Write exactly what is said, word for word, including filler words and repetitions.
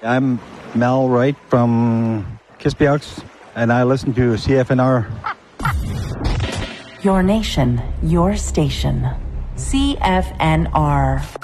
I'm Mel Wright from Kispiox, and I listen to C F N R. Your nation, your station. C F N R.